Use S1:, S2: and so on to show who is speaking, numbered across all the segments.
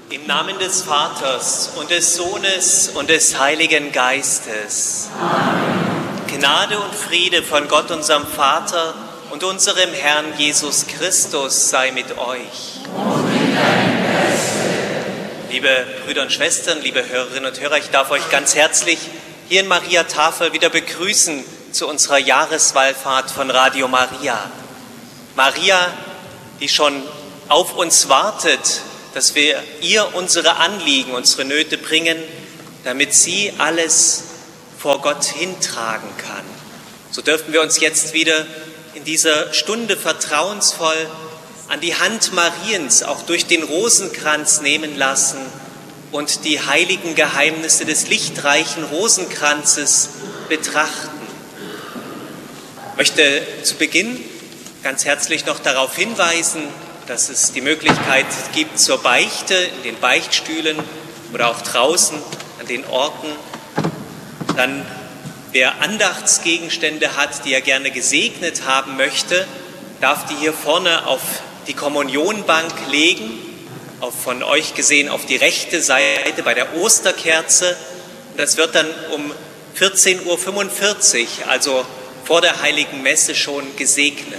S1: Im Namen des Vaters und des Sohnes und des Heiligen Geistes. Amen. Gnade und Friede von Gott, unserem Vater und unserem Herrn Jesus Christus sei mit euch. Und mit deinem Geiste. Liebe Brüder und Schwestern, liebe Hörerinnen und Hörer, ich darf euch ganz herzlich hier in Maria Tafel wieder begrüßen zu unserer Jahreswallfahrt von Radio Maria. Maria, die schon auf uns wartet, dass wir ihr unsere Anliegen, unsere Nöte bringen, damit sie alles vor Gott hintragen kann. So dürfen wir uns jetzt wieder in dieser Stunde vertrauensvoll an die Hand Mariens, auch durch den Rosenkranz nehmen lassen und die heiligen Geheimnisse des lichtreichen Rosenkranzes betrachten. Ich möchte zu Beginn ganz herzlich noch darauf hinweisen, dass es die Möglichkeit gibt zur Beichte in den Beichtstühlen oder auch draußen an den Orten. Dann, wer Andachtsgegenstände hat, die er gerne gesegnet haben möchte, darf die hier vorne auf die Kommunionbank legen, von euch gesehen auf die rechte Seite bei der Osterkerze. Und das wird dann um 14:45 Uhr, also vor der Heiligen Messe, schon gesegnet.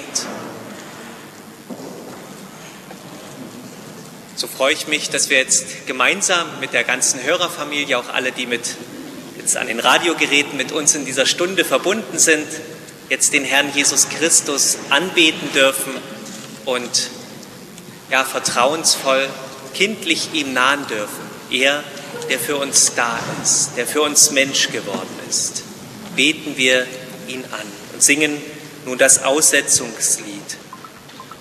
S1: So freue ich mich, dass wir jetzt gemeinsam mit der ganzen Hörerfamilie, auch alle, die jetzt an den Radiogeräten mit uns in dieser Stunde verbunden sind, jetzt den Herrn Jesus Christus anbeten dürfen und vertrauensvoll, kindlich ihm nahen dürfen. Er, der für uns da ist, der für uns Mensch geworden ist. Beten wir ihn an und singen nun das Aussetzungslied.